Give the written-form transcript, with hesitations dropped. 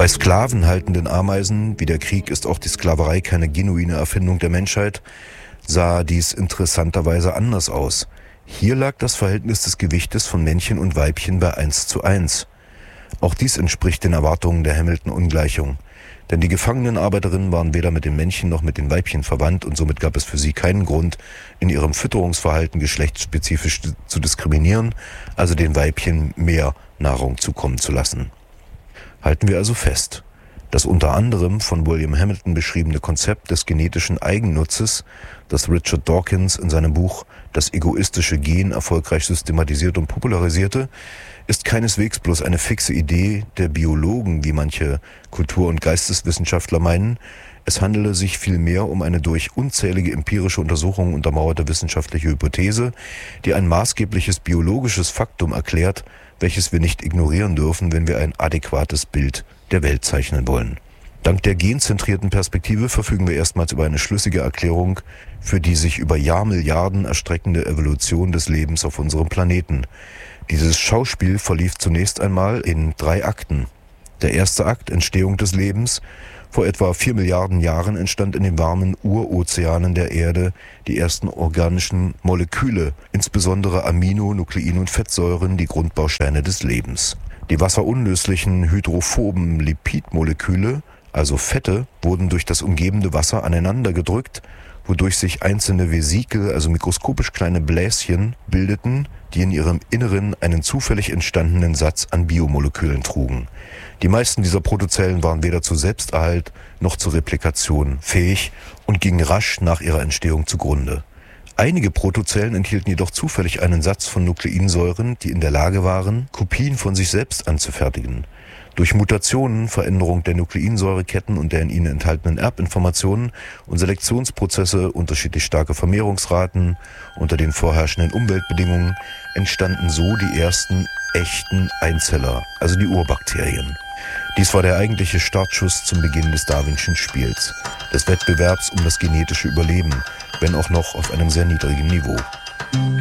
Bei sklavenhaltenden Ameisen, wie der Krieg, ist auch die Sklaverei keine genuine Erfindung der Menschheit, sah dies interessanterweise anders aus. Hier lag das Verhältnis des Gewichtes von Männchen und Weibchen bei 1:1. Auch dies entspricht den Erwartungen der Hamilton-Ungleichung. Denn die gefangenen Arbeiterinnen waren weder mit den Männchen noch mit den Weibchen verwandt und somit gab es für sie keinen Grund, in ihrem Fütterungsverhalten geschlechtsspezifisch zu diskriminieren, also den Weibchen mehr Nahrung zukommen zu lassen. Halten wir also fest: Das unter anderem von William Hamilton beschriebene Konzept des genetischen Eigennutzes, das Richard Dawkins in seinem Buch Das egoistische Gen erfolgreich systematisiert und popularisierte, ist keineswegs bloß eine fixe Idee der Biologen, wie manche Kultur- und Geisteswissenschaftler meinen. Es handele sich vielmehr um eine durch unzählige empirische Untersuchungen untermauerte wissenschaftliche Hypothese, die ein maßgebliches biologisches Faktum erklärt, welches wir nicht ignorieren dürfen, wenn wir ein adäquates Bild der Welt zeichnen wollen. Dank der genzentrierten Perspektive verfügen wir erstmals über eine schlüssige Erklärung für die sich über Jahrmilliarden erstreckende Evolution des Lebens auf unserem Planeten. Dieses Schauspiel verlief zunächst einmal in 3 Akten. Der erste Akt, Entstehung des Lebens. Vor etwa 4 Milliarden Jahren entstand in den warmen Urozeanen der Erde die ersten organischen Moleküle, insbesondere Amino-, Nuklein- und Fettsäuren, die Grundbausteine des Lebens. Die wasserunlöslichen hydrophoben Lipidmoleküle, also Fette, wurden durch das umgebende Wasser aneinander gedrückt, wodurch sich einzelne Vesikel, also mikroskopisch kleine Bläschen, bildeten, die in ihrem Inneren einen zufällig entstandenen Satz an Biomolekülen trugen. Die meisten dieser Protozellen waren weder zu Selbsterhalt noch zur Replikation fähig und gingen rasch nach ihrer Entstehung zugrunde. Einige Protozellen enthielten jedoch zufällig einen Satz von Nukleinsäuren, die in der Lage waren, Kopien von sich selbst anzufertigen. Durch Mutationen, Veränderung der Nukleinsäureketten und der in ihnen enthaltenen Erbinformationen und Selektionsprozesse, unterschiedlich starke Vermehrungsraten unter den vorherrschenden Umweltbedingungen entstanden so die ersten echten Einzeller, also die Urbakterien. Dies war der eigentliche Startschuss zum Beginn des Darwinschen Spiels, des Wettbewerbs um das genetische Überleben, wenn auch noch auf einem sehr niedrigen Niveau.